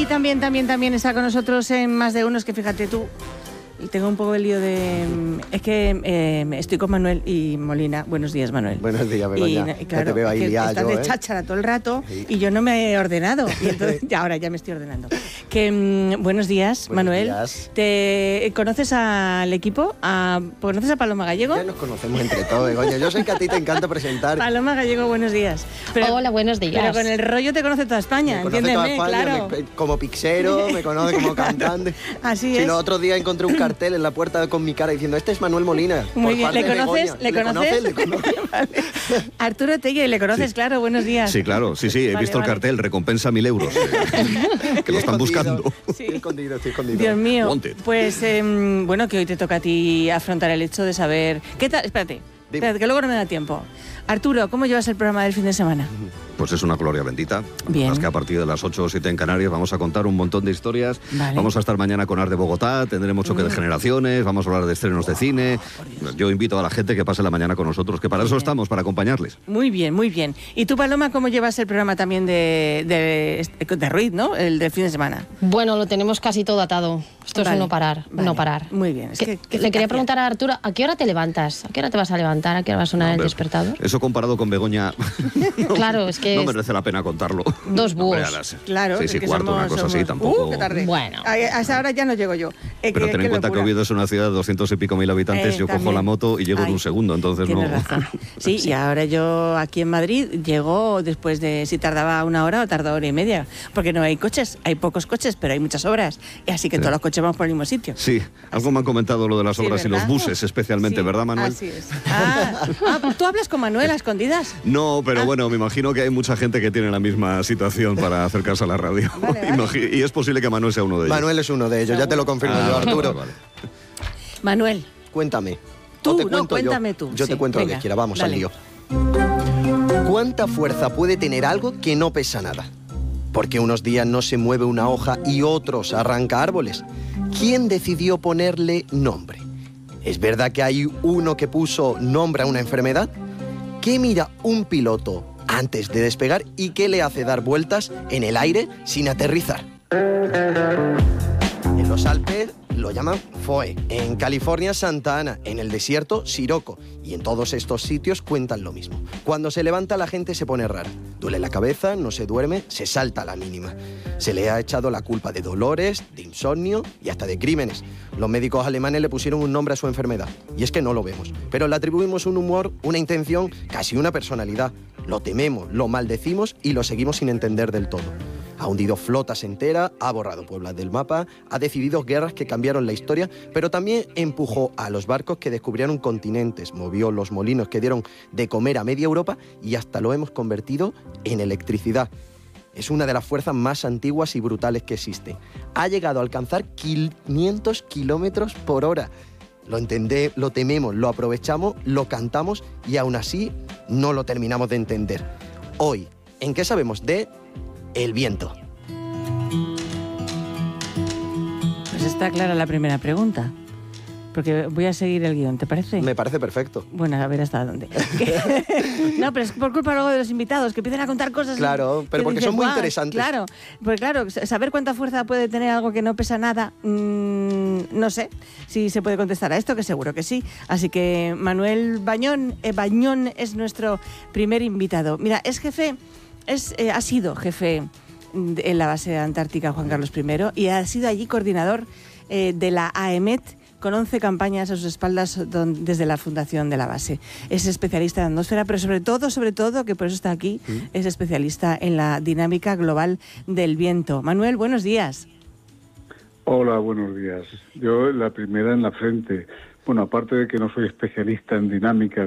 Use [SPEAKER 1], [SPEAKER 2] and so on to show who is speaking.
[SPEAKER 1] también está con nosotros en Más de Uno, es que fíjate tú, y tengo un poco el lío de... Es que estoy con Manuel y Molina. Buenos días, Manuel.
[SPEAKER 2] Buenos días, Begoña.
[SPEAKER 1] Y claro,
[SPEAKER 2] te veo ahí liado,
[SPEAKER 1] estás de cháchara todo el rato,
[SPEAKER 2] sí.
[SPEAKER 1] Y yo no me he ordenado. Y entonces, ahora ya me estoy ordenando. Buenos días, Manuel.
[SPEAKER 2] Días.
[SPEAKER 1] ¿Te conoces al equipo? ¿Conoces a Paloma Gallego?
[SPEAKER 2] Ya nos conocemos entre todos, Begoña. Yo sé que a ti te encanta presentar.
[SPEAKER 1] Paloma Gallego, buenos días.
[SPEAKER 3] Hola, buenos días.
[SPEAKER 1] Pero con el rollo te conoce toda España,
[SPEAKER 2] Me conoce
[SPEAKER 1] entiéndeme,
[SPEAKER 2] toda España,
[SPEAKER 1] claro.
[SPEAKER 2] como pixero, me conoce como cantante.
[SPEAKER 1] Así
[SPEAKER 2] Si
[SPEAKER 1] es.
[SPEAKER 2] los otros días encontré un cartel en la puerta con mi cara diciendo, este es Manuel Molina.
[SPEAKER 1] Muy bien,
[SPEAKER 2] parte
[SPEAKER 1] ¿le
[SPEAKER 2] de
[SPEAKER 1] conoces?
[SPEAKER 2] Begoña.
[SPEAKER 1] ¿Le conoces?
[SPEAKER 2] ¿Le conoces?
[SPEAKER 1] Vale. Arturo Tegui, ¿le conoces?
[SPEAKER 4] Sí.
[SPEAKER 1] Claro, buenos días.
[SPEAKER 4] Sí, claro, sí, he
[SPEAKER 1] Vale,
[SPEAKER 4] visto el
[SPEAKER 1] vale.
[SPEAKER 4] cartel, recompensa 1.000 euros, que lo están buscando.
[SPEAKER 1] Sí.
[SPEAKER 2] Estoy escondido.
[SPEAKER 1] Dios mío,
[SPEAKER 4] Wanted.
[SPEAKER 1] pues bueno, que hoy te toca a ti afrontar el hecho de saber... ¿Qué tal? Espérate, que luego no me da tiempo. Arturo, ¿cómo llevas el programa del fin de semana?
[SPEAKER 4] Pues es una gloria bendita.
[SPEAKER 1] Bien.
[SPEAKER 4] Más que a partir de las 8 o 7 en Canarias vamos a contar un montón de historias.
[SPEAKER 1] Vale.
[SPEAKER 4] Vamos a estar mañana con Art de Bogotá, tendremos choque de generaciones, vamos a hablar de estrenos de cine. Yo invito a la gente que pase la mañana con nosotros, que para eso estamos, para acompañarles.
[SPEAKER 1] Muy bien, muy bien. ¿Y tú, Paloma, cómo llevas el programa también de Ruiz, ¿no? El del fin de semana.
[SPEAKER 3] Bueno, lo tenemos casi todo atado. Esto
[SPEAKER 1] Vale,
[SPEAKER 3] es no parar,
[SPEAKER 1] vale.
[SPEAKER 3] no parar.
[SPEAKER 1] Muy bien. Es que
[SPEAKER 3] Le quería
[SPEAKER 1] eficacia.
[SPEAKER 3] preguntar a Arturo, ¿a qué hora te levantas? ¿A qué hora te vas a levantar? ¿A qué hora va a sonar el despertador?
[SPEAKER 4] Eso comparado con Begoña,
[SPEAKER 3] Claro, es que
[SPEAKER 4] no
[SPEAKER 3] es
[SPEAKER 4] merece la pena contarlo.
[SPEAKER 3] dos búhos.
[SPEAKER 4] Hombre, a las
[SPEAKER 1] Claro,
[SPEAKER 4] seis y
[SPEAKER 1] que
[SPEAKER 4] cuarto, una cosa así, tampoco.
[SPEAKER 1] qué tarde.
[SPEAKER 3] Bueno.
[SPEAKER 1] A esa hora ya no llego yo.
[SPEAKER 4] Pero ten en cuenta que Oviedo es una ciudad de 200 y pico mil habitantes, yo cojo
[SPEAKER 1] también.
[SPEAKER 4] la moto y llego en
[SPEAKER 1] Ay,
[SPEAKER 4] un segundo, entonces no...
[SPEAKER 1] Tienes razón. Sí, y ahora yo aquí en Madrid llego después de, si tardaba una hora o tardaba hora y media, porque no hay coches, hay pocos coches, pero hay muchas obras, y así que todos los coches vamos por el mismo sitio.
[SPEAKER 4] Sí, algo me han comentado lo de las
[SPEAKER 1] Sí,
[SPEAKER 4] obras y
[SPEAKER 1] ¿verdad?
[SPEAKER 4] los buses especialmente,
[SPEAKER 1] Sí,
[SPEAKER 4] ¿verdad, Manuel?
[SPEAKER 1] Así es. ¿Tú hablas con Manuel a escondidas?
[SPEAKER 4] No, pero bueno, me imagino que hay mucha gente que tiene la misma situación para acercarse a la radio.
[SPEAKER 1] Vale, vale.
[SPEAKER 4] Y es posible que Manuel sea uno de ellos.
[SPEAKER 2] Manuel es uno de ellos, ya te lo confirmo yo,
[SPEAKER 4] vale,
[SPEAKER 2] Arturo.
[SPEAKER 4] vale.
[SPEAKER 1] Cuéntame.
[SPEAKER 2] Cuéntame.
[SPEAKER 1] Tú,
[SPEAKER 2] ¿O te
[SPEAKER 1] no,
[SPEAKER 2] cuento
[SPEAKER 1] cuéntame
[SPEAKER 2] yo?
[SPEAKER 1] tú.
[SPEAKER 2] Yo
[SPEAKER 1] Sí,
[SPEAKER 2] te cuento lo
[SPEAKER 1] venga,
[SPEAKER 2] que quiera, vamos
[SPEAKER 1] dale.
[SPEAKER 2] al lío. ¿Cuánta fuerza puede tener algo que no pesa nada? Porque unos días no se mueve una hoja y otros arranca árboles. ¿Quién decidió ponerle nombre? ¿Es verdad que hay uno que puso nombre a una enfermedad? ¿Qué mira un piloto antes de despegar y qué le hace dar vueltas en el aire sin aterrizar? En los Alpes lo llaman Foe, en California Santa Ana, en el desierto Siroco, y en todos estos sitios cuentan lo mismo. Cuando se levanta la gente se pone rara, duele la cabeza, no se duerme, se salta a la mínima. Se le ha echado la culpa de dolores, de insomnio y hasta de crímenes. Los médicos alemanes le pusieron un nombre a su enfermedad, y es que no lo vemos, pero le atribuimos un humor, una intención, casi una personalidad. Lo tememos, lo maldecimos y lo seguimos sin entender del todo. Ha hundido flotas enteras, ha borrado pueblos del mapa, ha decidido guerras que cambiaron la historia, pero también empujó a los barcos que descubrieron continentes, movió los molinos que dieron de comer a media Europa y hasta lo hemos convertido en electricidad. Es una de las fuerzas más antiguas y brutales que existe. Ha llegado a alcanzar 500 kilómetros por hora. Lo tememos, lo aprovechamos, lo cantamos y aún así no lo terminamos de entender. Hoy, ¿en qué sabemos de el viento?
[SPEAKER 1] Pues está clara la primera pregunta. Porque voy a seguir el guión, ¿te parece?
[SPEAKER 2] Me parece perfecto.
[SPEAKER 1] Bueno, a ver hasta dónde. No, pero es por culpa luego de los invitados, que empiezan a contar cosas...
[SPEAKER 2] Claro, pero
[SPEAKER 1] que
[SPEAKER 2] porque
[SPEAKER 1] dices,
[SPEAKER 2] son muy
[SPEAKER 1] "Guau".
[SPEAKER 2] interesantes.
[SPEAKER 1] Claro, pues claro, saber cuánta fuerza puede tener algo que no pesa nada, no sé si se puede contestar a esto, que seguro que sí. Así que Manuel Bañón es nuestro primer invitado. Mira, es jefe, ha sido jefe en la base antártica Juan Carlos I y ha sido allí coordinador de la AEMET, con 11 campañas a sus espaldas desde la fundación de la base. Es especialista en atmósfera, pero sobre todo, que por eso está aquí, es especialista en la dinámica global del viento. Manuel, buenos días.
[SPEAKER 5] Hola, buenos días. Yo la primera en la frente. Bueno, aparte de que no soy especialista en dinámica